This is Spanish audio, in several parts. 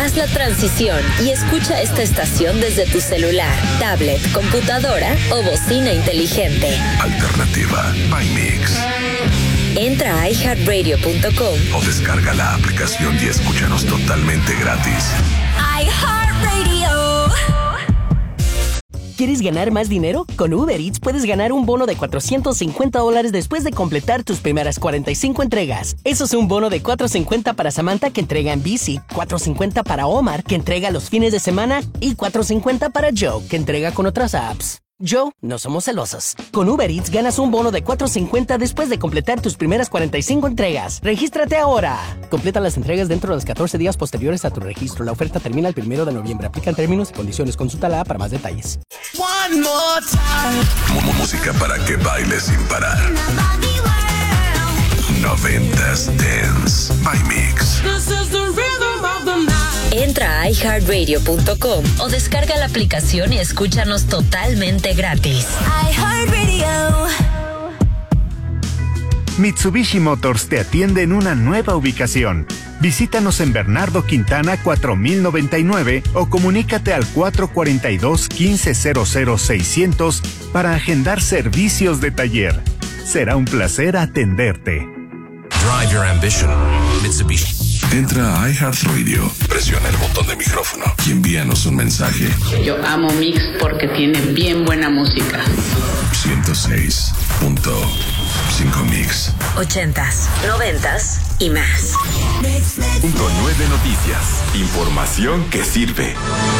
Haz la transición y escucha esta estación desde tu celular, tablet, computadora o bocina inteligente. Alternativa by Mix. Entra a iHeartRadio.com o descarga la aplicación y escúchanos totalmente gratis. iHeartRadio. ¿Quieres ganar más dinero? Con Uber Eats puedes ganar un bono de $450 después de completar tus primeras 45 entregas. Eso es un bono de $450 para Samantha, que entrega en bici, $450 para Omar, que entrega los fines de semana, y $450 para Joe, que entrega con otras apps. Joe, no somos celosos. Con Uber Eats ganas un bono de $450 después de completar tus primeras 45 entregas. ¡Regístrate ahora! Completa las entregas dentro de los 14 días posteriores a tu registro. La oferta termina el 1 de noviembre. Aplican términos y condiciones. Consulta la app para más detalles. One more time. Música para que bailes sin parar. 90s Dance by Mix. Entra a iHeartRadio.com o descarga la aplicación y escúchanos totalmente gratis. iHeartRadio. Mitsubishi Motors te atiende en una nueva ubicación. Visítanos en Bernardo Quintana 4099 o comunícate al 442-1500-600 para agendar servicios de taller. Será un placer atenderte. Drive your ambition, Mitsubishi. Entra a iHeartRadio, presiona el botón de micrófono y envíanos un mensaje. Yo amo Mix porque tiene bien buena música. 106.5 Mix. 80s, 90s y más. Punto 9 Noticias. Información que sirve.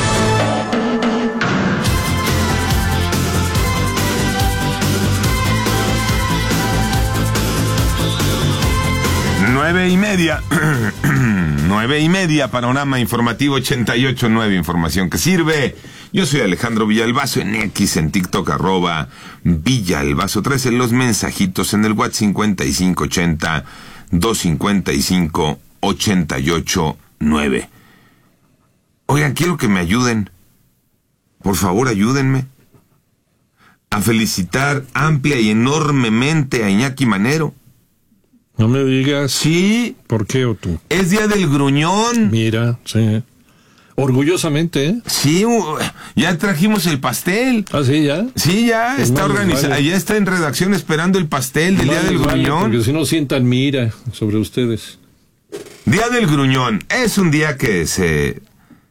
Nueve y media, Panorama Informativo 88.9, información que sirve. Yo soy Alejandro Villalbazo, en X, en TikTok, @Villalbazo 13, los mensajitos en el WhatsApp 5580-255-889. Oigan, quiero que me ayuden. Por favor, ayúdenme a felicitar amplia y enormemente a Iñaki Manero. No me digas. Sí. ¿Por qué o tú? Es Día del Gruñón. Mira, sí. Orgullosamente, ¿eh? Sí, ya trajimos el pastel. ¿Ah, sí, ya? Sí, ya Pues está vale, organizado. vale. Ya está en redacción esperando el pastel del Día del Gruñón. Porque si no sientan mira sobre ustedes. Día del Gruñón. Es un día que se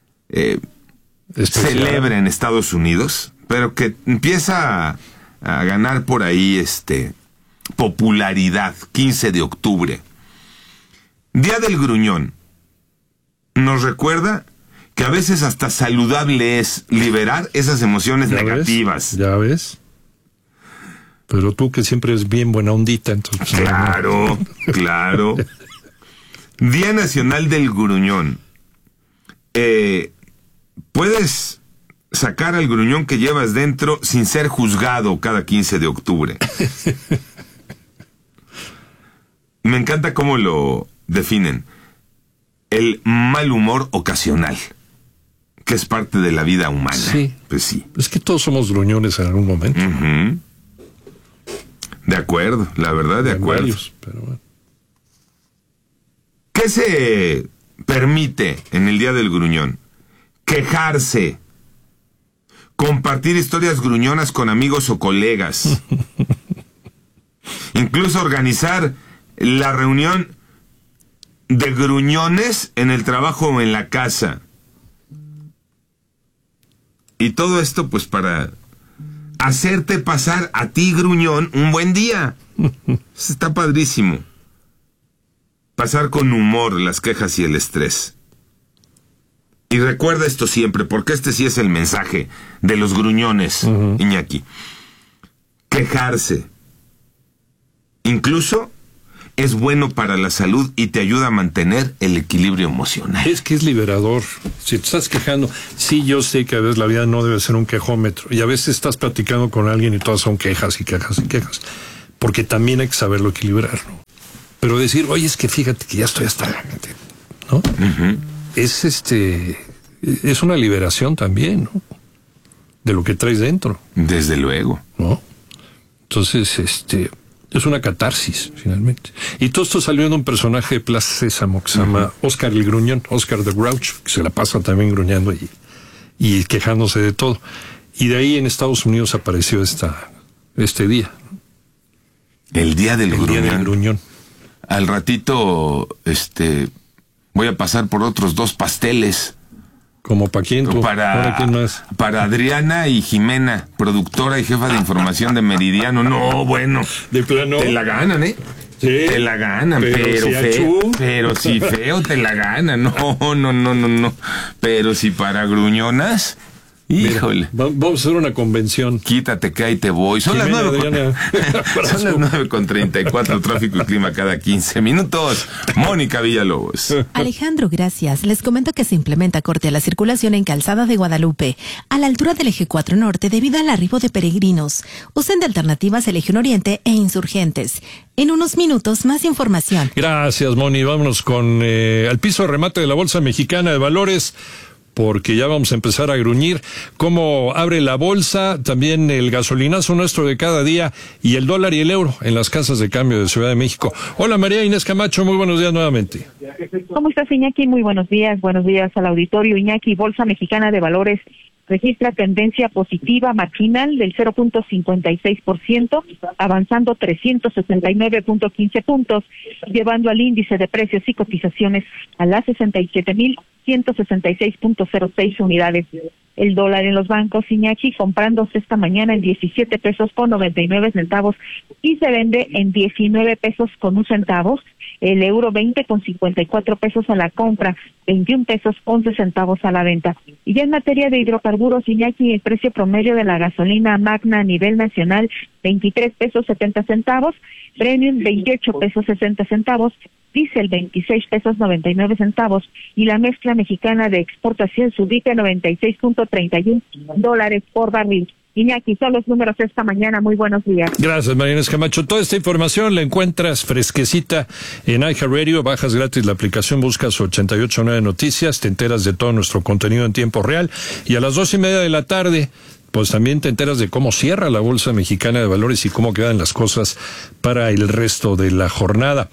celebra en Estados Unidos, pero que empieza a ganar por ahí popularidad. 15 de octubre. Día del Gruñón. Nos recuerda que a veces hasta saludable es liberar esas emociones negativas. Ya ves. Pero tú, que siempre es bien buena ondita, entonces... Claro, claro. Día Nacional del Gruñón. Puedes sacar al gruñón que llevas dentro sin ser juzgado cada 15 de octubre. Me encanta cómo lo definen. El mal humor ocasional, que es parte de la vida humana. Sí. Pues sí. Es que todos somos gruñones en algún momento. Uh-huh. De acuerdo, la verdad, de acuerdo. Varios, pero bueno. ¿Qué se permite en el Día del Gruñón? Quejarse. Compartir historias gruñonas con amigos o colegas. Incluso organizar la reunión de gruñones en el trabajo o en la casa. Y todo esto pues para hacerte pasar a ti, gruñón, un buen día. Está padrísimo. Pasar con humor las quejas y el estrés. Y recuerda esto siempre, porque este sí es el mensaje de los gruñones, Iñaki. Quejarse. Incluso es bueno para la salud y te ayuda a mantener el equilibrio emocional. Es que es liberador. Si te estás quejando, sí, yo sé que a veces la vida no debe ser un quejómetro. Y a veces estás platicando con alguien y todas son quejas y quejas y quejas. Porque también hay que saberlo equilibrar, ¿no? Pero decir, oye, es que fíjate que ya estoy hasta la mente, ¿no? Uh-huh. Es una liberación también, ¿no? De lo que traes dentro. Desde luego. ¿No? Entonces, Es una catarsis, finalmente. Y todo esto salió de un personaje de Plaza Sésamo que se llama Oscar el Gruñón, Oscar the Grouch, que se la pasa también gruñando y quejándose de todo. Y de ahí en Estados Unidos apareció este día. El día del gruñón. Día del Gruñón. Al ratito, voy a pasar por otros 2 pasteles. ¿Como para quién? ¿Quién más? Para Adriana y Jimena, productora y jefa de información de Meridiano. No, bueno. De plano. Te la ganan, ¿eh? Sí. Te la ganan, pero si feo te la ganan. No. Pero si para gruñonas, híjole. Mira, vamos a hacer una convención. Quítate que ahí te voy. Son Jimena, las 9:34, tráfico y clima cada 15 minutos. Mónica Villalobos. Alejandro, gracias. Les comento que se implementa corte a la circulación en Calzada de Guadalupe, a la altura del Eje 4 Norte, debido al arribo de peregrinos. Usen de alternativas el Eje Oriente e Insurgentes. En unos minutos, más información. Gracias, Moni. Vámonos con al piso de remate de la Bolsa Mexicana de Valores, porque ya vamos a empezar a gruñir cómo abre la bolsa, también el gasolinazo nuestro de cada día y el dólar y el euro en las casas de cambio de Ciudad de México. Hola, María Inés Camacho, muy buenos días nuevamente. ¿Cómo estás, Iñaki? Muy buenos días al auditorio. Iñaki, Bolsa Mexicana de Valores registra tendencia positiva marginal del 0.56%, avanzando 369.15 puntos, llevando al índice de precios y cotizaciones a las 67.166.06 unidades. El dólar en los bancos, Iñaki, comprándose esta mañana en 17 pesos con 99 centavos y se vende en 19 pesos con 1 centavo. El euro 20 con 54 pesos a la compra, 21 pesos 11 centavos a la venta. Y ya en materia de hidrocarburos, Iñaki, el precio promedio de la gasolina magna a nivel nacional, 23 pesos 70 centavos, premium 28 pesos 60 centavos, diésel 26 pesos 99 centavos y la mezcla mexicana de exportación se ubica en $96.31 por barril. Iñaki, son los números esta mañana. Muy buenos días. Gracias, María Inés Camacho. Toda esta información la encuentras fresquecita en iHeartRadio. Bajas gratis la aplicación, buscas 889 Noticias, te enteras de todo nuestro contenido en tiempo real. Y a las 2:30 de la tarde, pues también te enteras de cómo cierra la Bolsa Mexicana de Valores y cómo quedan las cosas para el resto de la jornada.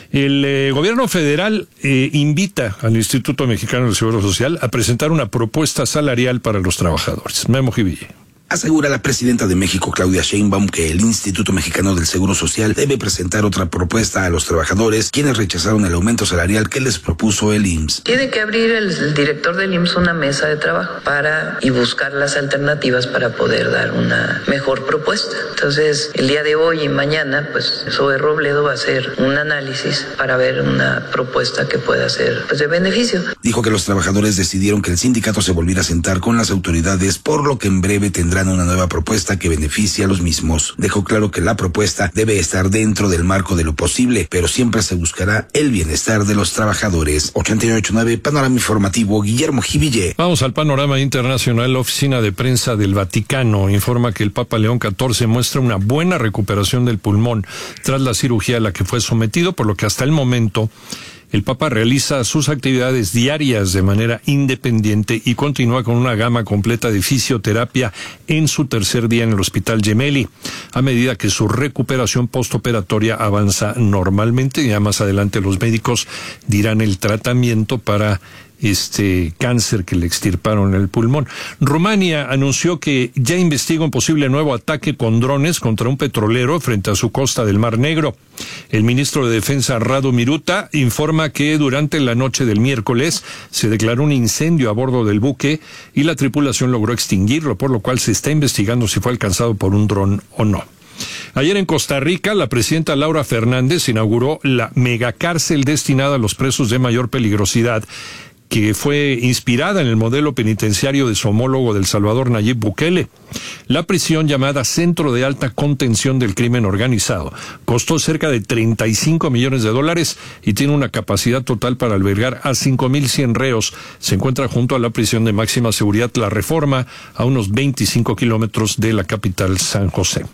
El gobierno federal invita al Instituto Mexicano del Seguro Social a presentar una propuesta salarial para los trabajadores. Memo Jiville. Asegura la presidenta de México, Claudia Sheinbaum, que el Instituto Mexicano del Seguro Social debe presentar otra propuesta a los trabajadores, quienes rechazaron el aumento salarial que les propuso el IMSS. Tiene que abrir el director del IMSS una mesa de trabajo y buscar las alternativas para poder dar una mejor propuesta. Entonces, el día de hoy y mañana, pues Zoe Robledo va a hacer un análisis para ver una propuesta que pueda ser de beneficio. Dijo que los trabajadores decidieron que el sindicato se volviera a sentar con las autoridades, por lo que en breve tendrán una nueva propuesta que beneficie a los mismos. Dejó claro que la propuesta debe estar dentro del marco de lo posible, pero siempre se buscará el bienestar de los trabajadores. 889 Panorama Informativo, Guillermo Jiville. Vamos al panorama internacional. La oficina de prensa del Vaticano informa que el Papa León XIV muestra una buena recuperación del pulmón tras la cirugía a la que fue sometido, por lo que hasta el momento el Papa realiza sus actividades diarias de manera independiente y continúa con una gama completa de fisioterapia en su tercer día en el Hospital Gemelli, a medida que su recuperación postoperatoria avanza normalmente. Ya más adelante los médicos dirán el tratamiento para este cáncer que le extirparon en el pulmón. Rumania anunció que ya investiga un posible nuevo ataque con drones contra un petrolero frente a su costa del Mar Negro. El ministro de Defensa, Radu Miruta, informa que durante la noche del miércoles se declaró un incendio a bordo del buque y la tripulación logró extinguirlo, por lo cual se está investigando si fue alcanzado por un dron o no. Ayer en Costa Rica, la presidenta Laura Fernández inauguró la megacárcel destinada a los presos de mayor peligrosidad, que fue inspirada en el modelo penitenciario de su homólogo del Salvador, Nayib Bukele. La prisión, llamada Centro de Alta Contención del Crimen Organizado, costó cerca de $35 millones y tiene una capacidad total para albergar a 5,100 reos. Se encuentra junto a la prisión de máxima seguridad La Reforma, a unos 25 kilómetros de la capital, San José.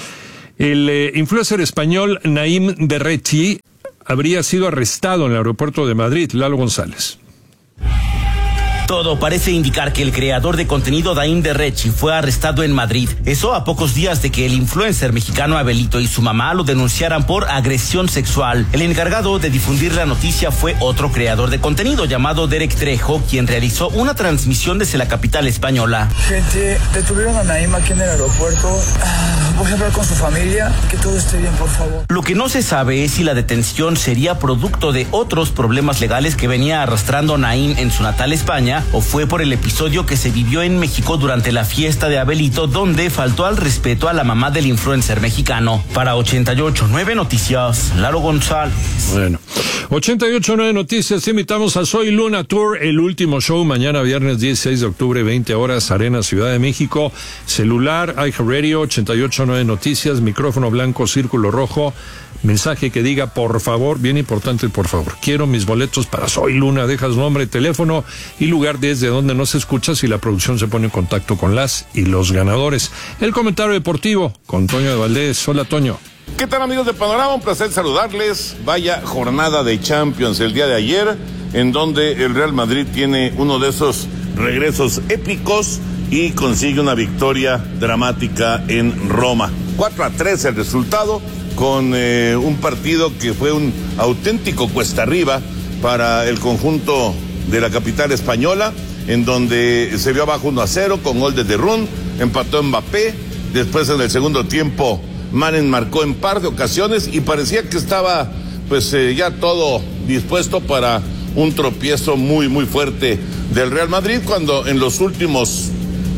El influencer español Naim Derrechi habría sido arrestado en el aeropuerto de Madrid. Lalo González. Todo parece indicar que el creador de contenido Daim Derrechi fue arrestado en Madrid. Eso a pocos días de que el influencer mexicano Abelito y su mamá lo denunciaran por agresión sexual. El encargado de difundir la noticia fue otro creador de contenido llamado Derek Trejo, quien realizó una transmisión desde la capital española. Gente, detuvieron a Naim aquí en el aeropuerto. Voy a hablar con su familia, que todo esté bien, por favor. Lo que no se sabe es si la detención sería producto de otros problemas legales que venía arrastrando Naim en su natal España, o fue por el episodio que se vivió en México durante la fiesta de Abelito, donde faltó al respeto a la mamá del influencer mexicano. Para 88.9 Noticias, Lalo González. Bueno, 88.9 Noticias, invitamos a Soy Luna Tour, el último show mañana viernes 16 de octubre, 20 horas, Arena Ciudad de México. Celular, iHeartRadio, 88.9 Noticias, micrófono blanco, círculo rojo. Mensaje que diga, por favor, bien importante, por favor, quiero mis boletos para Soy Luna. Dejas nombre, teléfono y lugar desde donde nos escuchas y la producción se pone en contacto con las y los ganadores. El comentario deportivo con Toño de Valdés. Hola, Toño. ¿Qué tal, amigos de Panorama? Un placer saludarles. Vaya jornada de Champions el día de ayer, en donde el Real Madrid tiene uno de esos regresos épicos y consigue una victoria dramática en Roma. 4-3 el resultado, con un partido que fue un auténtico cuesta arriba para el conjunto de la capital española, en donde se vio abajo 1-0 con gol de De Roon, empató Mbappé, después en el segundo tiempo Manen marcó en par de ocasiones y parecía que estaba ya todo dispuesto para un tropiezo muy muy fuerte del Real Madrid, cuando en los últimos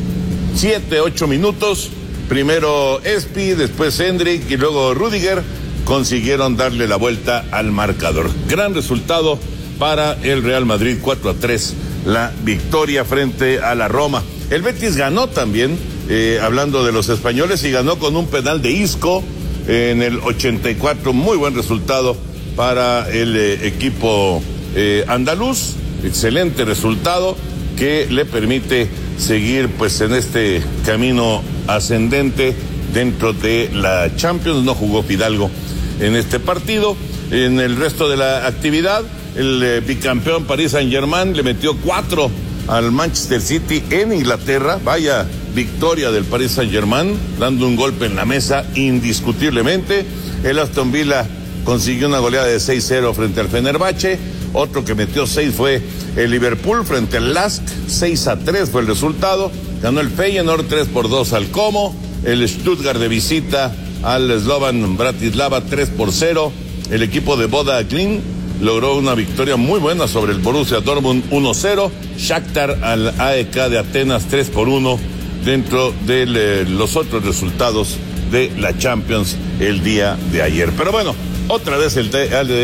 7-8 minutos, primero Espi, después Hendrik y luego Rüdiger, consiguieron darle la vuelta al marcador. Gran resultado para el Real Madrid, 4-3, la victoria frente a la Roma. El Betis ganó también, hablando de los españoles, y ganó con un penal de Isco en el 84, muy buen resultado para el equipo andaluz, excelente resultado que le permite seguir en este camino ascendente dentro de la Champions. No jugó Fidalgo en este partido. En el resto de la actividad, el bicampeón Paris Saint-Germain le metió 4 al Manchester City en Inglaterra. Vaya victoria del Paris Saint-Germain, dando un golpe en la mesa indiscutiblemente. El Aston Villa consiguió una goleada de 6-0 frente al Fenerbahce. Otro que metió 6 fue el Liverpool frente al Lask, 6-3 fue el resultado. Ganó el Feyenoord 3-2 al Como. El Stuttgart de visita al Slovan Bratislava 3-0. El equipo de Boda Glimt logró una victoria muy buena sobre el Borussia Dortmund 1-0. Shakhtar al AEK de Atenas 3-1 dentro de los otros resultados de la Champions el día de ayer. Pero bueno, otra vez el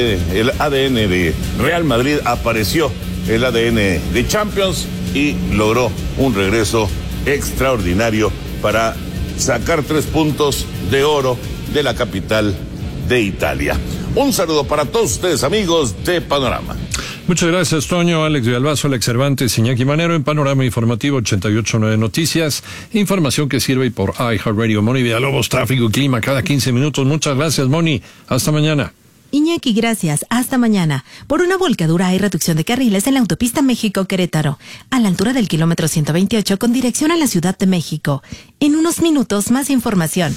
ADN de Real Madrid apareció, el ADN de Champions, y logró un regreso extraordinario para sacar 3 puntos de oro de la capital de Italia. Un saludo para todos ustedes, amigos de Panorama. Muchas gracias, Toño. Alex Villalbazo, Alex Cervantes, Iñaki Manero en Panorama Informativo 88.9 Noticias. Información que sirve por iHeartRadio. Moni Villalobos, tráfico y clima cada 15 minutos. Muchas gracias, Moni. Hasta mañana. Iñaki, gracias. Hasta mañana. Por una volcadura hay reducción de carriles en la autopista México-Querétaro, a la altura del kilómetro 128 con dirección a la Ciudad de México. En unos minutos, más información.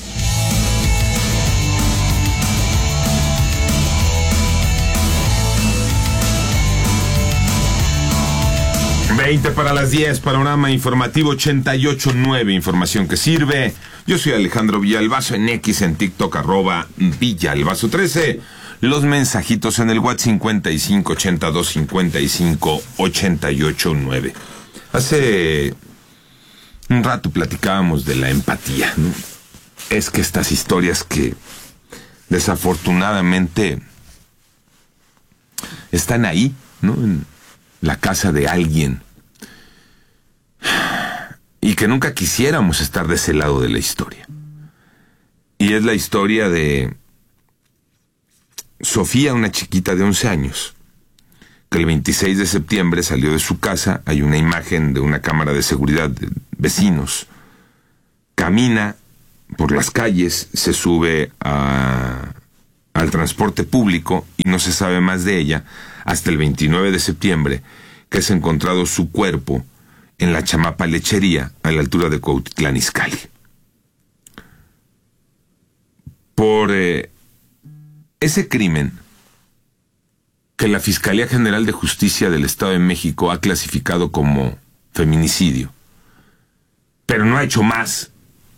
Para las 10, Panorama Informativo 88.9, información que sirve. Yo soy Alejandro Villalbazo, en X, en TikTok, @Villalbazo13. Los mensajitos en el WhatsApp 5582558889. Hace un rato platicábamos de la empatía, ¿no? Es que estas historias que desafortunadamente están ahí, ¿no? En la casa de alguien. Y que nunca quisiéramos estar de ese lado de la historia. Y es la historia de Sofía, una chiquita de 11 años, que el 26 de septiembre salió de su casa. Hay una imagen de una cámara de seguridad de vecinos. Camina por las calles, se sube al transporte público y no se sabe más de ella hasta el 29 de septiembre, que es encontrado su cuerpo en la Chamapa Lechería, a la altura de Cuautitlán Izcalli. Por ese crimen que la Fiscalía General de Justicia del Estado de México ha clasificado como feminicidio, pero no ha hecho más.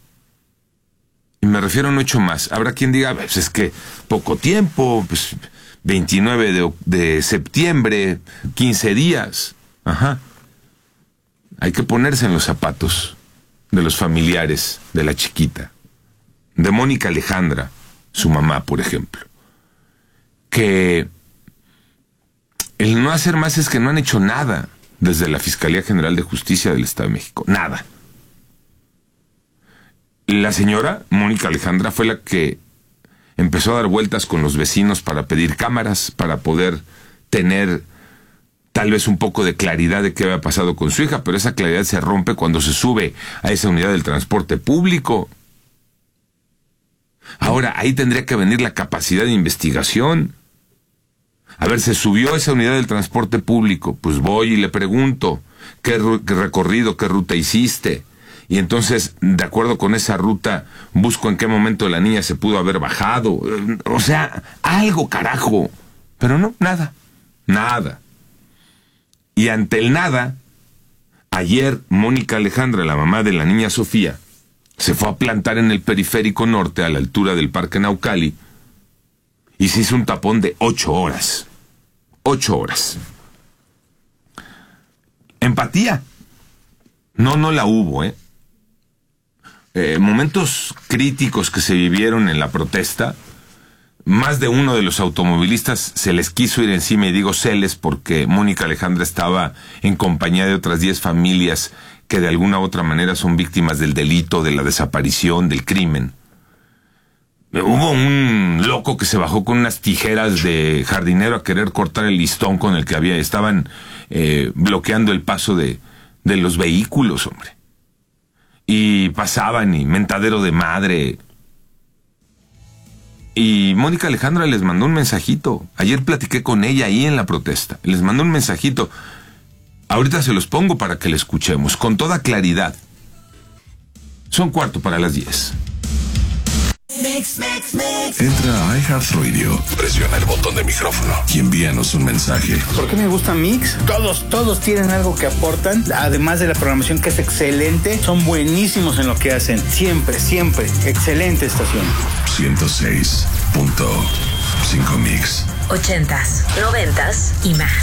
Y me refiero a no hecho más. Habrá quien diga, pues es que poco tiempo, pues 29 de septiembre, 15 días. Ajá. Hay que ponerse en los zapatos de los familiares de la chiquita, de Mónica Alejandra, su mamá, por ejemplo. Que el no hacer más es que no han hecho nada desde la Fiscalía General de Justicia del Estado de México. Nada. La señora Mónica Alejandra fue la que empezó a dar vueltas con los vecinos para pedir cámaras, para poder tener tal vez un poco de claridad de qué había pasado con su hija, pero esa claridad se rompe cuando se sube a esa unidad del transporte público. Ahora, ahí tendría que venir la capacidad de investigación. A ver, se subió a esa unidad del transporte público, pues voy y le pregunto, ¿qué recorrido, qué ruta hiciste? Y entonces, de acuerdo con esa ruta, busco en qué momento la niña se pudo haber bajado. O sea, algo, carajo. Pero no, nada. Nada. Y ante el nada, ayer Mónica Alejandra, la mamá de la niña Sofía, se fue a plantar en el periférico norte, a la altura del Parque Naucali, y se hizo un tapón de 8 horas. 8 horas. Empatía. No la hubo, momentos críticos que se vivieron en la protesta. Más de uno de los automovilistas se les quiso ir encima, y digo seles porque Mónica Alejandra estaba en compañía de otras 10 familias que de alguna u otra manera son víctimas del delito, de la desaparición, del crimen. Hubo un loco que se bajó con unas tijeras de jardinero a querer cortar el listón con el que estaban bloqueando el paso de los vehículos, hombre. Y pasaban, y mentadero de madre. Y Mónica Alejandra les mandó un mensajito. Ayer platiqué con ella ahí en la protesta. Les mandó un mensajito. Ahorita se los pongo para que le escuchemos con toda claridad. Son 9:45. Entra a iHeartRadio, presiona el botón de micrófono y envíanos un mensaje. ¿Por qué me gusta Mix? Todos tienen algo que aportan, además de la programación que es excelente, son buenísimos en lo que hacen, siempre, excelente estación. 106.5 Mix. 80s, 90s y más.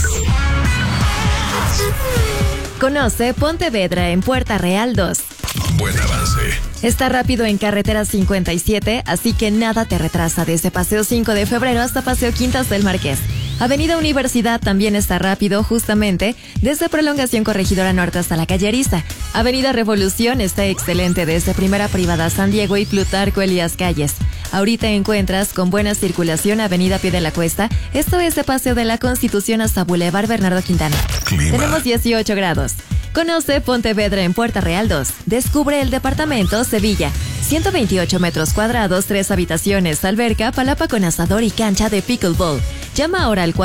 Conoce Pontevedra en Puerta Real 2. Buen avance. Está rápido en carretera 57, así que nada te retrasa desde Paseo 5 de Febrero hasta Paseo Quintas del Marqués. Avenida Universidad también está rápido, justamente, desde Prolongación Corregidora Norte hasta la Calle Ariza. Avenida Revolución está excelente desde Primera Privada San Diego y Plutarco Elías Calles. Ahorita encuentras con buena circulación Avenida Pie de la Cuesta, esto es de Paseo de la Constitución hasta Boulevard Bernardo Quintana. Clima. Tenemos 18 grados. Conoce Pontevedra en Puerta Real 2. Descubre el departamento Sevilla. 128 metros cuadrados, 3 habitaciones, alberca, palapa con asador y cancha de pickleball. Llama ahora al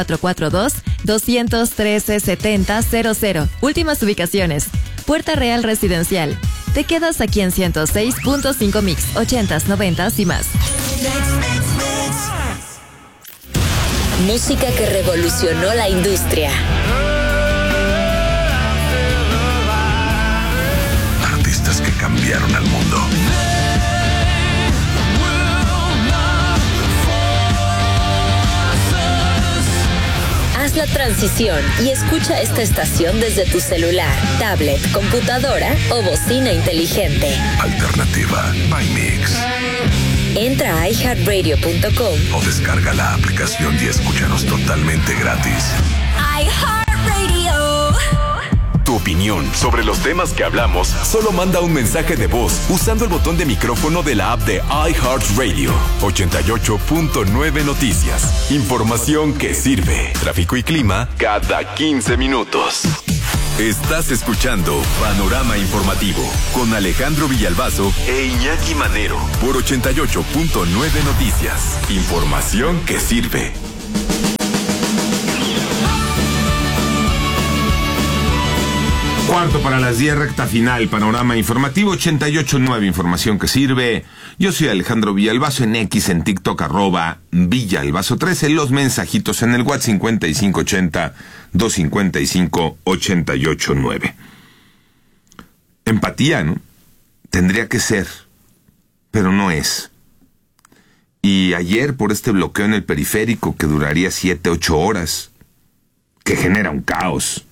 442-213-7000. Últimas ubicaciones. Puerta Real Residencial. Te quedas aquí en 106.5 Mix, 80s, 90s y más. Música que revolucionó la industria. Artistas que cambiaron al mundo. Haz la transición y escucha esta estación desde tu celular, tablet, computadora o bocina inteligente. Alternativa by Mix. Entra a iHeartRadio.com o descarga la aplicación y escúchanos totalmente gratis. iHeartRadio. Tu opinión sobre los temas que hablamos, solo manda un mensaje de voz usando el botón de micrófono de la app de iHeartRadio. 88.9 Noticias. Información que sirve. Tráfico y clima cada 15 minutos. Estás escuchando Panorama Informativo con Alejandro Villalbazo e Iñaki Manero por 88.9 Noticias. Información que sirve. Cuarto para las 10, recta final, panorama informativo 88.9, información que sirve. Yo soy Alejandro Villalbazo, en X, en TikTok, @Villalbazo13, los mensajitos en el WhatsApp 5580-255-889. Empatía, ¿no? Tendría que ser, pero no es. Y ayer, por este bloqueo en el periférico que duraría 7-8 horas, que genera un caos,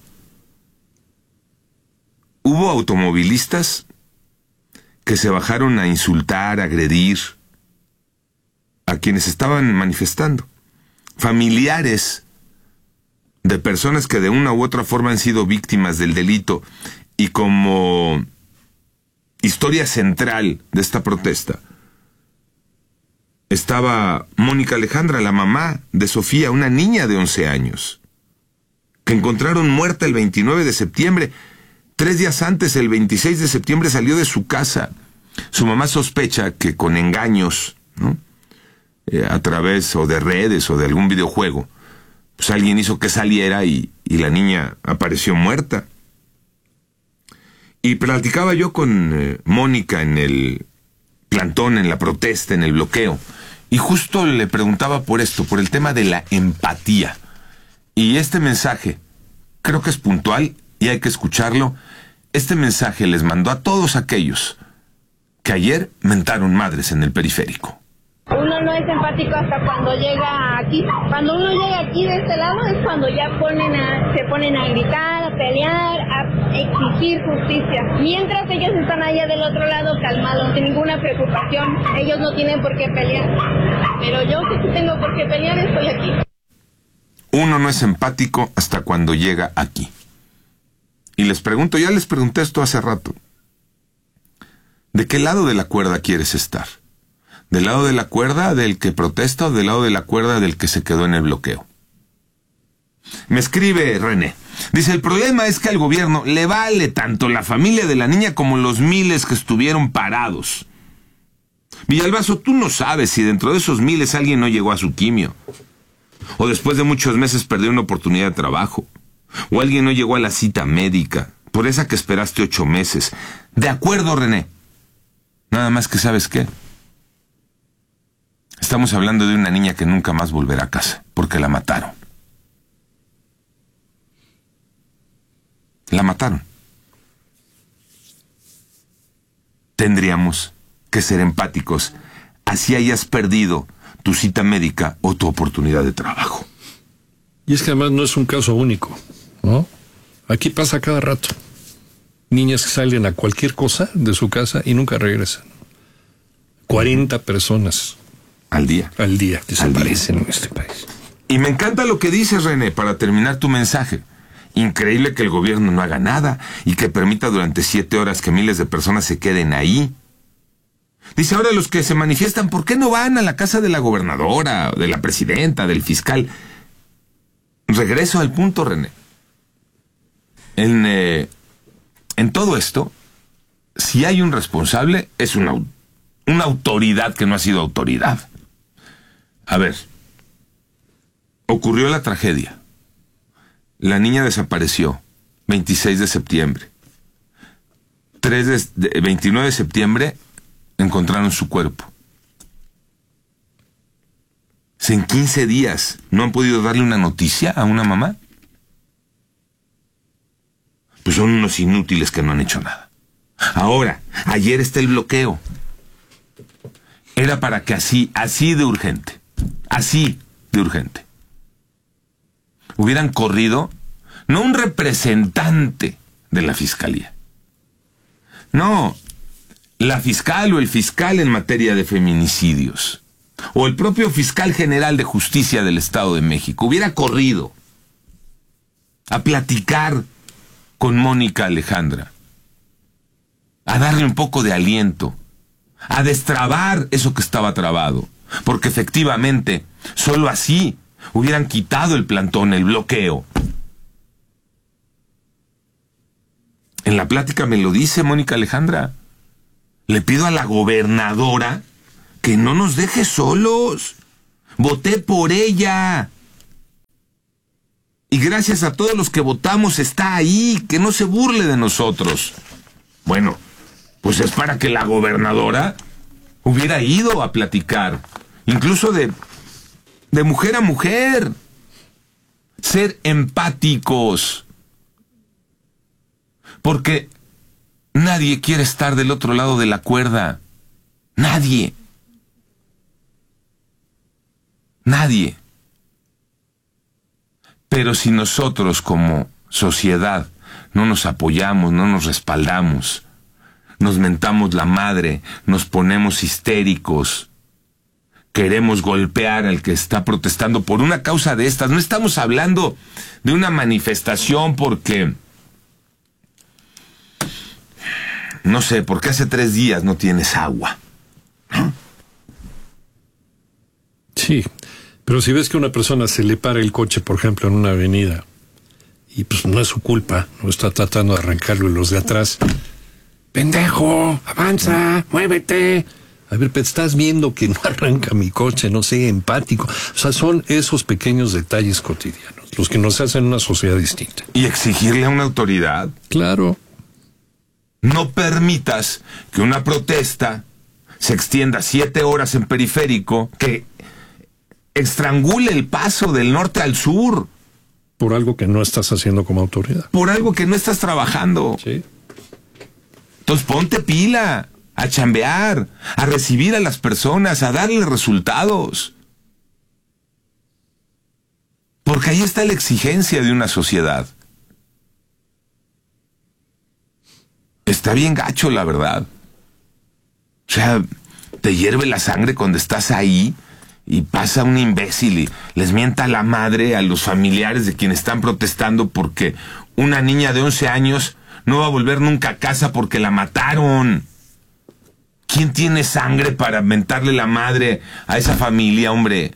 hubo automovilistas que se bajaron a insultar, a agredir a quienes estaban manifestando. Familiares de personas que de una u otra forma han sido víctimas del delito, y como historia central de esta protesta estaba Mónica Alejandra, la mamá de Sofía, una niña de 11 años, que encontraron muerta el 29 de septiembre. 3 días antes, el 26 de septiembre, salió de su casa. Su mamá sospecha que con engaños, ¿no?, a través o de redes o de algún videojuego, pues alguien hizo que saliera y la niña apareció muerta. Y platicaba yo con Mónica en el plantón, en la protesta, en el bloqueo, y justo le preguntaba por esto, por el tema de la empatía. Y este mensaje creo que es puntual y hay que escucharlo. Este mensaje les mandó a todos aquellos que ayer mentaron madres en el periférico. Uno no es empático hasta cuando llega aquí. Cuando uno llega aquí de este lado es cuando ya se ponen a gritar, a pelear, a exigir justicia. Mientras ellos están allá del otro lado calmados, sin ninguna preocupación. Ellos no tienen por qué pelear. Pero yo que sí tengo por qué pelear, estoy aquí. Uno no es empático hasta cuando llega aquí. Y les pregunto, ya les pregunté esto hace rato, ¿de qué lado de la cuerda quieres estar? ¿Del lado de la cuerda del que protesta o del lado de la cuerda del que se quedó en el bloqueo? Me escribe René. Dice, el problema es que al gobierno le vale tanto la familia de la niña como los miles que estuvieron parados. Villalbazo, tú no sabes si dentro de esos miles alguien no llegó a su quimio, o después de muchos meses perdió una oportunidad de trabajo, o alguien no llegó a la cita médica, por esa que esperaste 8 meses. De acuerdo, René. Nada más que, ¿sabes qué? Estamos hablando de una niña que nunca más volverá a casa, porque la mataron. La mataron. Tendríamos que ser empáticos, así hayas perdido tu cita médica o tu oportunidad de trabajo. Y es que además no es un caso único, ¿no? Aquí pasa cada rato. Niñas que salen a cualquier cosa de su casa y nunca regresan. 40 personas al día desaparecen en este país. Y me encanta lo que dices, René, para terminar tu mensaje. Increíble que el gobierno no haga nada y que permita durante 7 horas que miles de personas se queden ahí. Dice, ahora los que se manifiestan, ¿por qué no van a la casa de la gobernadora, de la presidenta, del fiscal? Regreso al punto, René. En todo esto, si hay un responsable, es una autoridad que no ha sido autoridad. A ver, ocurrió la tragedia. La niña desapareció, 26 de septiembre. 29 de septiembre encontraron su cuerpo. En 15 días, ¿no han podido darle una noticia a una mamá? Pues son unos inútiles que no han hecho nada. Ahora, ayer está el bloqueo. Era para que así de urgente, hubieran corrido, no un representante de la fiscalía, no, la fiscal o el fiscal en materia de feminicidios, o el propio fiscal general de justicia del Estado de México, hubiera corrido a platicar con Mónica Alejandra, a darle un poco de aliento, a destrabar eso que estaba trabado, porque efectivamente, solo así hubieran quitado el plantón, el bloqueo. En la plática me lo dice Mónica Alejandra. Le pido a la gobernadora que no nos deje solos. Voté por ella. Y gracias a todos los que votamos está ahí, que no se burle de nosotros. Bueno, pues es para que la gobernadora hubiera ido a platicar, incluso de mujer a mujer. Ser empáticos. Porque nadie quiere estar del otro lado de la cuerda. Nadie. Nadie. Pero si nosotros como sociedad no nos apoyamos, no nos respaldamos, nos mentamos la madre, nos ponemos histéricos, queremos golpear al que está protestando por una causa de estas. No estamos hablando de una manifestación porque, no sé, porque hace 3 días no tienes agua, ¿no? Sí, pero si ves que a una persona se le para el coche, por ejemplo, en una avenida, y pues no es su culpa, no está tratando de arrancarlo y los de atrás, pendejo, avanza, muévete. A ver, pero estás viendo que no arranca mi coche, no sé, empático. O sea, son esos pequeños detalles cotidianos los que nos hacen una sociedad distinta. Y exigirle a una autoridad. Claro. No permitas que una protesta se extienda 7 horas en periférico, que estrangule el paso del norte al sur. Por algo que no estás haciendo como autoridad. Por algo que no estás trabajando. Sí. Entonces ponte pila, a chambear, a recibir a las personas, a darles resultados. Porque ahí está la exigencia de una sociedad. Está bien gacho, la verdad. O sea, te hierve la sangre cuando estás ahí y pasa un imbécil y les mienta la madre a los familiares de quienes están protestando porque una niña de 11 años no va a volver nunca a casa porque la mataron. ¿Quién tiene sangre para mentarle la madre a esa familia, hombre?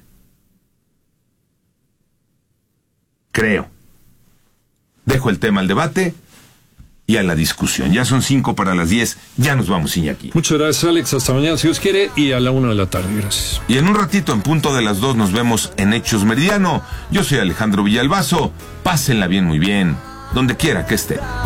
Creo. Dejo el tema al debate y a la discusión. Ya son 5:50, ya nos vamos, Iñaki. Muchas gracias, Alex, hasta mañana si Dios quiere y a la 1 de la tarde, gracias. Y en un ratito, en punto de las 2, nos vemos en Hechos Meridiano. Yo soy Alejandro Villalbazo, pásenla bien, muy bien, donde quiera que estén.